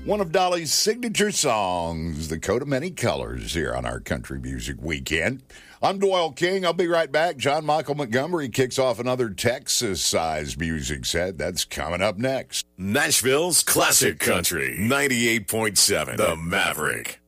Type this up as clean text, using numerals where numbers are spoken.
One of Dolly's signature songs, The Coat of Many Colors, here on our Country Music Weekend. I'm Doyle King. I'll be right back. John Michael Montgomery kicks off another Texas-sized music set. That's coming up next. Nashville's Classic Country, 98.7, The Maverick.